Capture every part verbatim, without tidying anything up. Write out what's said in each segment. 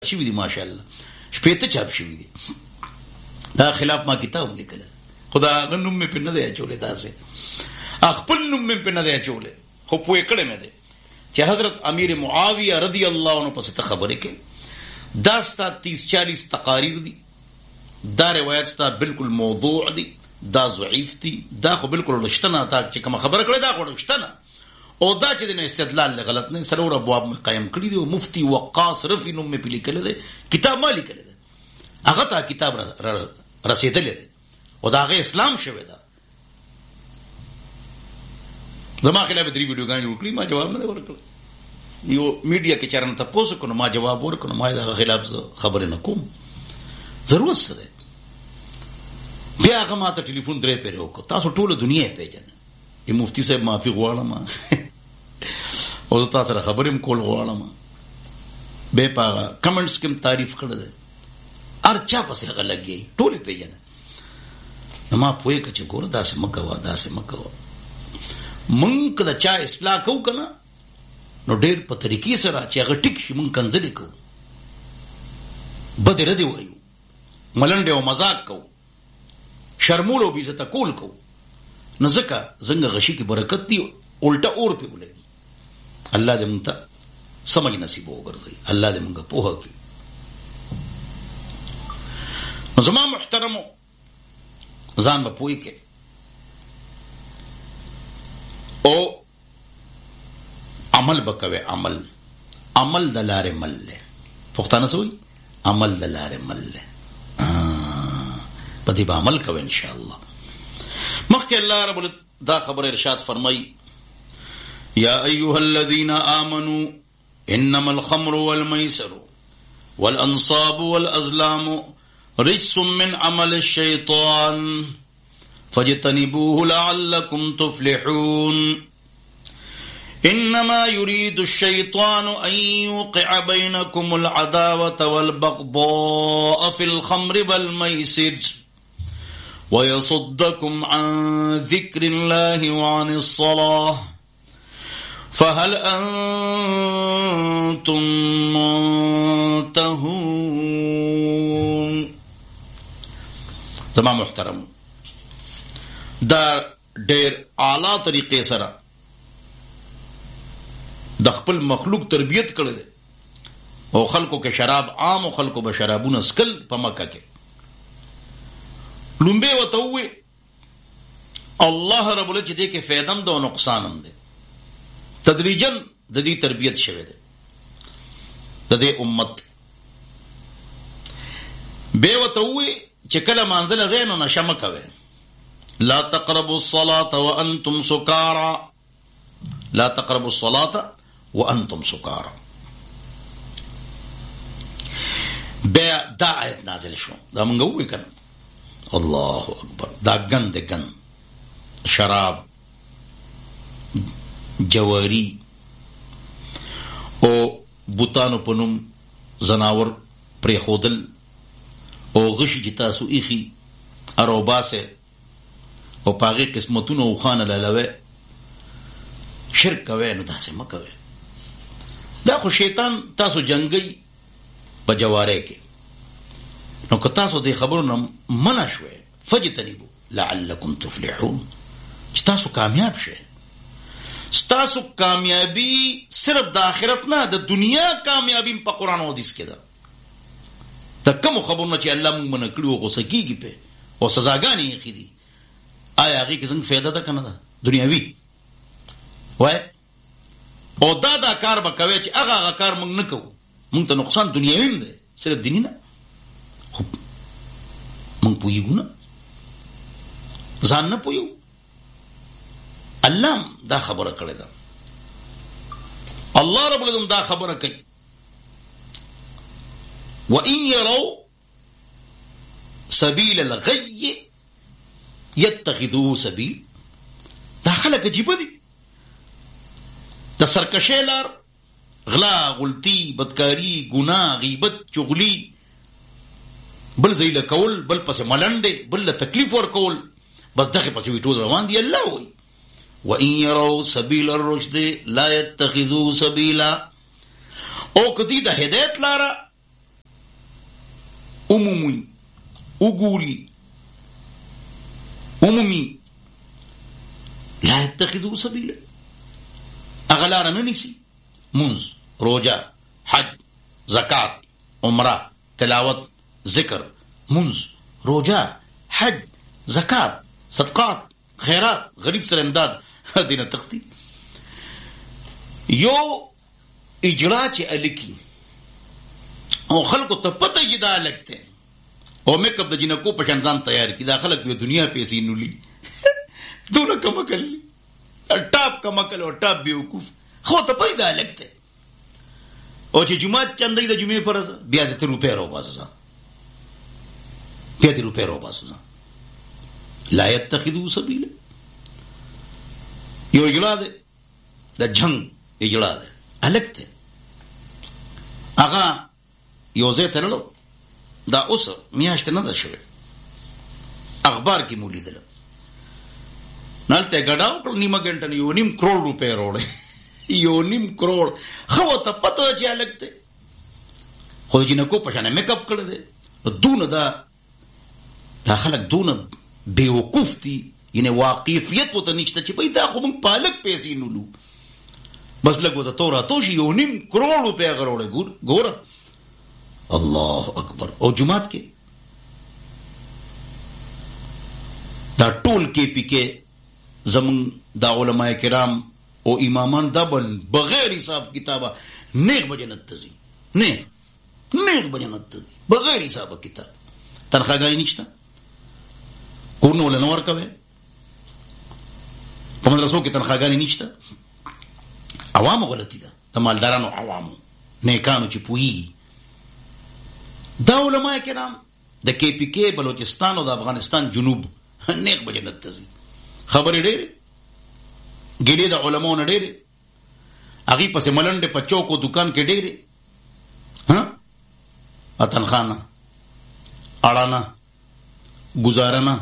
شوی دي ماشاءالله شپېته چاپ شوی دي. دا خلاف ما کتاب لیکل خدا غنوم مې په نه دی اچولې، داسې خپل نوم مې په نه دی اچولې، خو پوه کړی مې دی چې حضرت امیر معاویه رضی الله عنه پس ته خبرې کې دا ستا تیس چالیس تقاریر دي، دا روایت ستا بالکل موضوع دي، دا ضعیف دي، دا خو بالکل رښتنه تا چې کوم خبره کړې دا خو رښتنه او دا چې د استدلال غلط نه سره ابواب قائم کړی دی. مفتی وقاص رفی نوم مې لیکل دی، کتاب ما لیکل دی، هغه ته کتاب رسیدل دی او دا هغه اسلام شوی دا. زما خلاف درې ویډیوګانې وکړي، ما جواب نه ورکړ. یو میډیا کې چرنه تاسو کو نو ما جواب ورکړ، ما دا خلاف خبره نه کوم، ضرورت سره. بیا هغه ما ته ټلیفون درې پیره وکړ، تاسو ټول دنیا پیژنئ، ای مفتی صاحب معافي غواړم او تاسو سره خبرې کول غواړم. به پاغه کمنټس کې تعریف کړل دي، ار چا پسې هغه لګي ټول پیژنه. نو ما پوهه کچ ګور داسې مکوا داسې مکوا مونږ کله چا اصلاح کو کنه نو ډېر په طریقې سره چې هغه ټیک شي مونږ کنځلې کو، بد ردی وایو، ملنډه او مزاق کو، شرمول او بیزته کول کو. نو ځکه زنګ غشي کې برکت دی، الټا اور په ولګي. الله دې مونږ ته سمج نصیب وګرځي، الله دې مونږ په هغه کې. نو زما محترمو ځان به پوي کې او عمل بکوي، عمل عمل د لارې مل له پښتانه سوې عمل د لارې مل له پدې به عمل کوي ان شاء الله. مخکې الله رب دا خبر ارشاد فرمای یا ایها الذين آمنوا انما الخمر والميسر والانصاب والازلام رجس من عمل الشيطان فاجتنبوه لعلكم تفلحون انما يريد الشيطان ان يوقع بينكم العداوة والبغضاء في الخمر والميسر ويصدكم عن ذكر الله وعن الصلاة فهل أنتم منتهون. زما محترم دا ډېر اعلی طریقې سره د خپل مخلوق تربیت کړی دی او خلکو کې شراب عام او خلکو به شرابونه سکل په مکه کې. لومبه وته وي الله رب ال چې دې کې فائدم ده او نقصان هم ده، تدریجا د دې تربیت شوه ده د دې امت. به وته وي چې کله منزل زینو نشم کوي، لا تقربوا الصلاة وانتم سكارى، لا تقربوا الصلاة وانتم سكارى. به دا آیت نازل شو، دا مونږ وې کړه الله اکبر. دا گند گند شراب جواری او بوتانو پنوم زناور پری خودل او غشی جتا سو ایخی اروباسه او پاغی قسمتونو او خانه لالوه شرک کوي. نو داسې مکوي، دا خو شیطان تاسو جنگي په جواره کې. نو که تاسو دې خبرونه منع شوي فجتنبوا لعلكم تفلحون چې تاسو کامیاب شئ. ستاسو کامیابی صرف د آخرت نه د دنیا کامیابی په قرآن او حدیث کې ده. د کوم خبرونه چې الله موږ منع کړو غوسه کیږي په او سزاګانې یې خېدي، آیا هغه کې څنګه فایده ده کنه ده دنیاوی وای او دا دا کار به کوي چې هغه هغه کار موږ نه کوو، موږ ته نقصان دنیاوی نه ده صرف دیني نه. خو موږ پوهیږو نه، ځان نه پوهیو. الله دا خبره کړې ده، الله رب العزت دا خبره کوي وَإِن يَرَوْا سَبِيلَ الْغَيِّ يَتَّخِذُوهُ سَبِيلًا. دا خلک عجیبه دي، د سرکشۍ لار، غلا، غلطي، بدکاری، ګناه، غیبت، چغلي، بل ځای کول، بل پسې ملنډې، بل له تکلیف ورکول، بس دغه پسې وي ټول روان دي. الله وایي وَإِن يَرَوْا سَبِيلَ الرُّشْدِ لَا يَتَّخِذُوهُ سَبِيلًا. او کدی د هدایت لاره عمومی وګوري عمومی لا يتخذوا سبیلا اغلار نه نیسی منز روجا حج زکات عمره تلاوت ذکر منز روجا حج زکات صدقات خیرات غریب سره امداد دینه تختی یو اجرا چې الکی او خلکو ته پته یې دا لګته او میک اپ د جنکو په شان تیار کی دا خلک په دنیا پیسې نولي دونه کم کلی ټاپ کم کله او ټاپ بیوقوف خو ته پیدا لګته او چې جمعه چندې د جمعې پر بیا د روپې راو باسه بیا د روپې راو باسه لا يتخذوا سبيلا یو اجلا ده د جنگ اجلا ده الګته هغه یو ځای ته لاړو دا اوس میاشت نه ده شوی اخبار کې مولیدل نالته غډاو کړ نیمه غنټه یو نیم کروڑ روپے وروړي یو نیم کروڑ خو ته پته چې الګته خو جنکو په شان میک اپ کړل دي دونه دا دا خلک دونه بیوقوف دي ینه واقعیت وته نشته چې پیدا خو موږ پالک پیسې نولو بس لګو ته تورا تو شي یو نیم کروڑ روپے غروړي ګور ګور الله اکبر او جمعات کې دا ټول کې پی کې زمون دا علماء کرام او امامان دا بغیر حساب کتابه نیک بجنت تزي نه نیک بجنت تزي بغیر حساب کتاب تنخواهګای نشته کورنو له نور کوي په مدرسو کې تنخواهګای نشته عوامو غلطی ده د مالدارانو عوامو نیکانو چې پوي دا علماء کرام د کې پی کې بلوچستان او د افغانستان جنوب نیک بجنت تزي خبرې ډېرې ګډې د علماو نه ډېرې هغه پسې ملنډې په چوکو دکان کې ډېرې ها اتن خانه اړانا گزارنا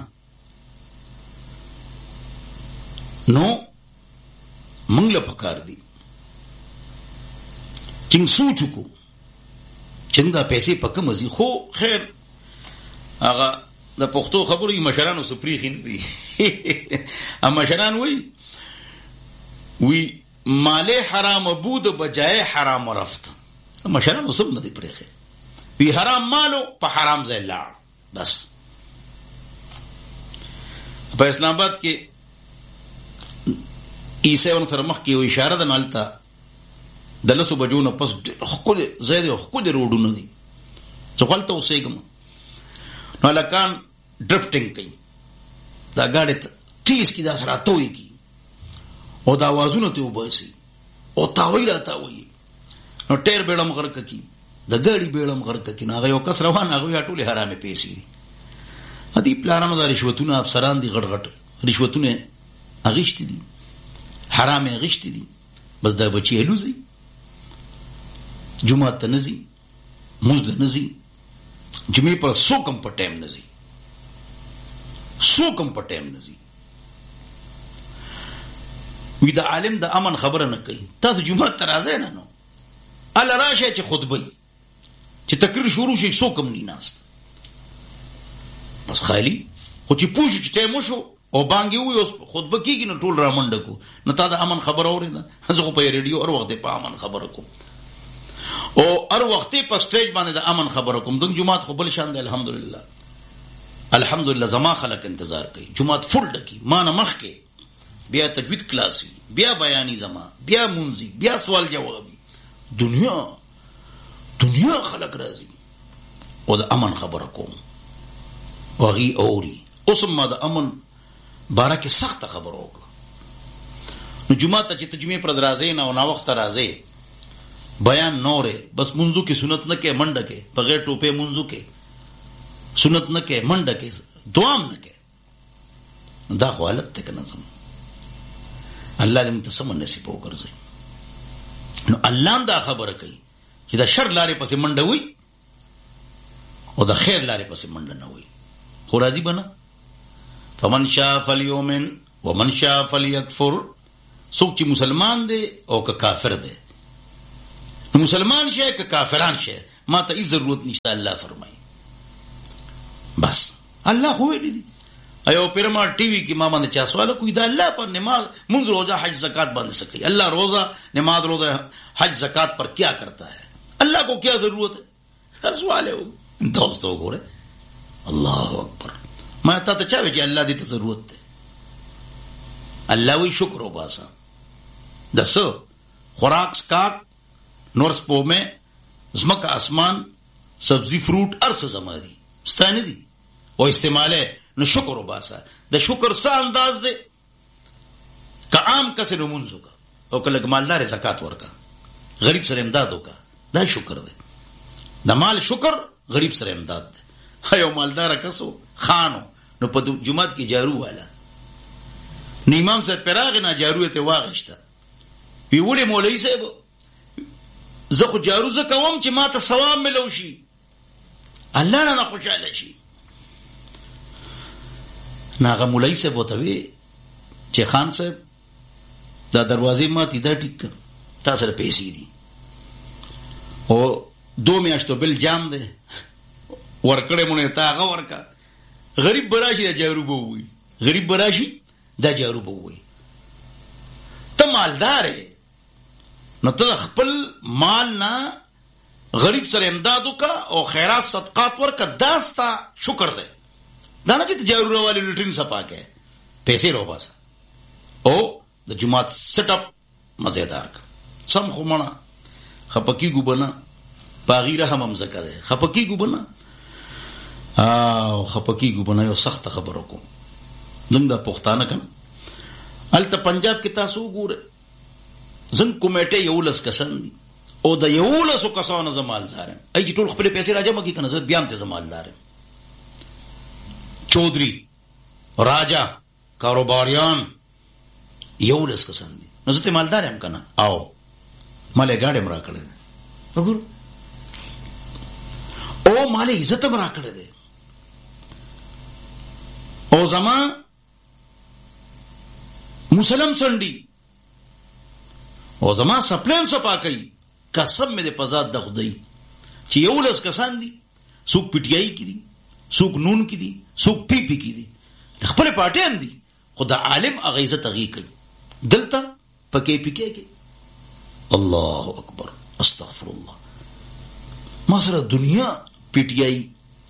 نو منګله پکار دي چنګ سوچ کو چندا پیسې پکه مزي خو خیر هغه د پښتو خبرې مشرانو سپریخین دي ا مشران وای وی مال حرام بود بجای حرام رفت مشرانو سم نه دي پرېخه وی حرام مالو په حرام ځای لاړ بس په اسلام آباد کې عیسی ون سره مخ کې یو اشاره ده نالتا د لسو بجو نه پس خو زید خو د روډونه دي څه غلطه اوسېګم نو لکان ډرفټینګ کوي دا ګاډي تیز کی دا سره توي کی او دا وازونه ته وباسي او تاوي راته وي نو ټیر بیړم غرق کی د ګاډي بیړم غرق کی نو هغه یو کس روان هغه ټوله حرامه پیسې ادي پلانانو د رشوتونو افسران دي غټ غټ رشوتونه اغشت دي حرامه اغشت دي بس دا بچي هلوزي جمعه ته نزي مزل نزي جمعه پر سو کم په ټایم نزي سو کم په ټایم نزي وی دا عالم د امن خبره نه کوي تاسو جمعه ته راځئ نه نو ال راشه چې خطبه چې تقریر شروع شي سو کم نه ناست بس خالی خو چې پوښ چې ټایم شو او بانګي وي اوس خطبه کیږي نو ټول را منډه کو نو تا د امن خبر اورید زه په ریډیو اور وخت په امن خبر کو او هر وخت په سټیج باندې د امن خبر کوم د جمعات خو بل شان دی الحمدلله الحمدلله زما خلک انتظار کوي جمعات فل ډکی ما نه مخ کې بیا تجوید کلاس بیا بیانی زما بیا مونږی بیا سوال جوابي دنیا دنیا خلک راځي او د امن خبر کوم واغي اوري اوس ما د امن بارکه سخت خبر وکړه نو جمعه ته چې تجمع پر درازې نه او نا وخت راځي بیان نوره بس منځو کې سنت نه کې منډه کې بغیر ټوپه منځو کې سنت نه کې منډه کې دوام نه کې دا خو حالت ته کنه زم الله دې متسم نصیب وکړي نو الله دا خبره کوي چې دا شر لارې پسې منډه وي او دا خیر لارې پسې منډه نه وي خو راضي بنا فمن شاء فليؤمن ومن شاء فليكفر څوک چې مسلمان دی او که کافر دی مسلمان شه که کافران شه ما ته ای ضرورت نشته الله فرمایي بس الله خو ویلی دي. ایو پیرما ټي وي کې ما باندې چا سوال کوي دا الله پر نماز منځ روزہ حج زکات باندې سکی. اللہ روزہ نماز روزہ حج زکات پر کیا کرتا ہے؟ اللہ کو کیا ضرورت ہے؟ سوال ہے دوستو ګوره الله اکبر. ما ته ته چا وی چې الله دې ته ضرورت ده. الله وی شکر وباسا دسو خوراک سکاک نور سپو میں زمکا اسمان سبزی فروٹ ارس زما دی ستانه دی او استعمال ہے نو شکر وباسا. د شکر سا انداز دے که عام کس نو منزو کا او که لگ مالدار زکات ورکا غریب سره امداد وکا دا شکر دے. د مال شکر غریب سره امداد دے. ایو مالدار کسو خانو نو په جمعات کی جارو والا نو امام صاحب پراغ نه جارو ته واغشتا وی وړي مولوی صاحب زه خو جارو ز کوم چې ما ته ثواب ملو شي الله نه خوشاله شي. ناغه مولوی صاحب وتوی چې خان صاحب دا دروازې ماتې دا ټیک تاسو سره پیسې دي او دو میاشتو بل جام ده ورکړې مونږ ته هغه ورکا. غریب براشي دا جارو بووي غریب براشي دا جارو بووي. ته مالدار نو ته خپل مال نه غریب سره امداد وکا او خیرات صدقات ورکا. داستا شکر ده. دا نه چې جارو والی لټرین صفا کې پیسې رو باسا او د جمعات سیټ اپ مزیدار کا سم خو منا خپکی ګو بنا باغیره هم مزکه ده خپکی ګو بنا او خپکی ګو بنا یو سخت خبرو کو زم دا پښتانه کم الته پنجاب کې تاسو ګوره زم کمیټه یو لس کسان دي او د یو لس کسانو زمالدار ای چې ټول خپل پیسې راځم کی کنه زه بیا هم ته زمالدار چودھری راجا کاروباریان یو لس کسان دي نو زه ته مالدار هم کنه او مالې گاډي مرا کړل وګور او مالې عزت مرا کړل دي او زما مسلم سنڈی او زما سپلیم سپا کوي قسم مې د پزاد د خدای چې یو لس کسان دي څوک پټیای کی دي څوک نون کی دي څوک پی پی کی دي خپل پارټي هم دي خدا عالم اغه عزت اغي کوي دلته پکې پکې کې الله اکبر استغفر الله ما سره دنیا پټیای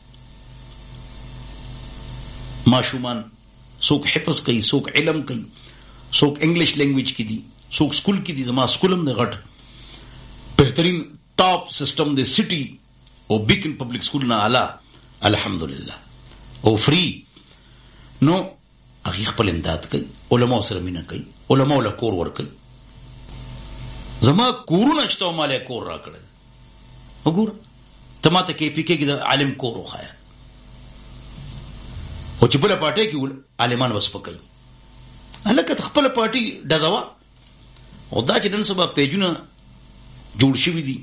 ماشومان څوک حفظ کوي څوک علم کوي څوک انګلیش لینګویج کې دي څوک سکول کې دي زما سکولم د غټ بهترین ټاپ سیستم د سټي او بیکن پبلک سکول نه اعلی الحمدلله او فری نو هغه خپل امداد کوي علماء سره مینه کوي علماء له کور ور کوي زما کورونه چته مالې کور را کړل وګور ته ماته کې پی کې د عالم کور وخایا او چې بل پارټي کې عالمان وس پکای الکه خپل پارټي دزوا او دا چې نن سبا پیجونه جوړ شوی دي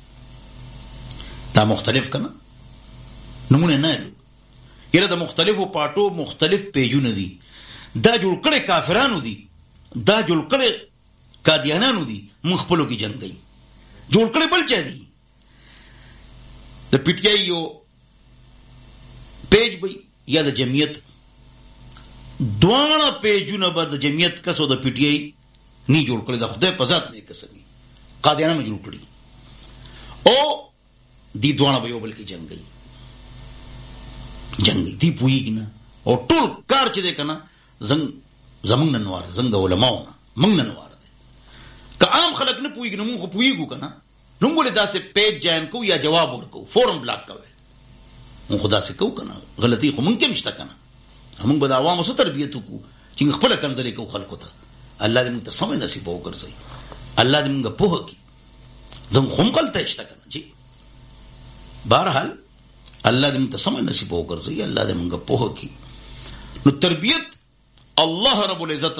دا مختلف کنه نمونه نه یره د مختلفو پارټو مختلف پیجونه دي دا جوړ کړي کافرانو دي دا جوړ کړي قادیانانو دي مخبلو کې جنگ گئی جوړ کړي بل چا دي د پی ټی آی یو پیج وي یا د جمعیت دوانه پیجونه به د جمعیت کسو د پی ټی آی نی جوړ کړي د خدای په ذات نه کسمي قادیانانو جوړ کړي او دی دوانه به یو بل کې جنگ گئی جنگ دی پویږي نه او ټول کار چې ده کنه زنګ زمنګ ننوار زنګ د علماء منګ ننوار ده که عام خلک نه پویږي نو موږ پویږو کنه نو موږ له داسې پیج جاین کو یا جواب ورکو فورم بلاک کوي موږ خدا سے کو کنه غلطي خو مونږ کې مشته کنه موږ به د عوامو سره تربیت وکړو چې خپل کنځلې کو خلکو ته الله دې موږ ته سم نصیب وکړي الله دې موږ په هکې زم خو غلطه شته کنه جی بهرحال الله دې موږ ته سم نصیب وکړي الله دې موږ په هکې نو تربیت الله رب العزت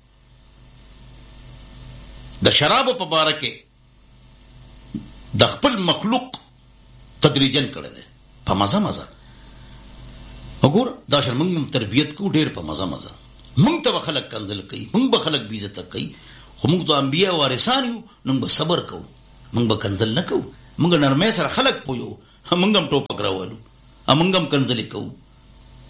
د شراب په باره کې د خپل مخلوق تدریجن کړی دی په مزه مزه وګور دا شر موږ تربیت کو ډېر په مزه مزه موږ ته خلک کنځل کوي موږ به خلک بی عزت کوي خو موږ د انبیا وارثان یو نو به صبر کوو موږ به کنځل نه کوو موږ نرمه سره خلک پویو موږ هم ټوپک راوالو موږ هم کنځلې کوو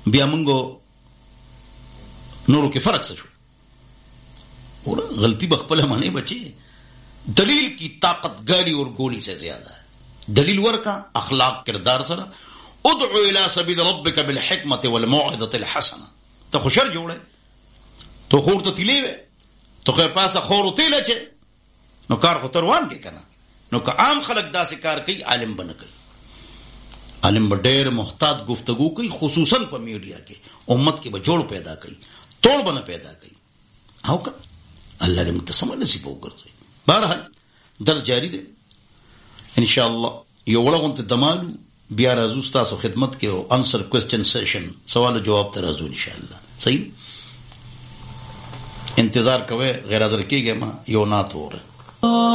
بیا منگو نورو کے فرق سے شو اور غلطی بخپل ہمانے بچے. دلیل کی طاقت گاڑی اور گولی سے زیادہ ہے. دلیل ور کا اخلاق کردار سرا ادعو الى سبیل ربک بالحکمت والموعظۃ الحسنہ. تو خوشر جوڑے تو خور تو تیلے وے تو خیر پاسا خور تیلے چے نو کار خو تروان کے کنا نو کہ عام خلق دا سے کار کئی عالم بن کئی. عالم بڑیر محتاط گفتگو کئی خصوصاً پا میڈیا کے امت کے بجوڑ پیدا کئی توڑ بنا پیدا کئی. آو کا اللہ نے متصمع نصیب ہو کرتے. بہرحال در جاری دے انشاءاللہ یہ وڑغن تے دمالو بیا رازو ستاسو خدمت کے ہو آنسر کوئسچن سیشن سوال و جواب تے رازو انشاءاللہ. صحیح انتظار کوئے غیر حاضر کی گئے ماں یو نات ہو رہے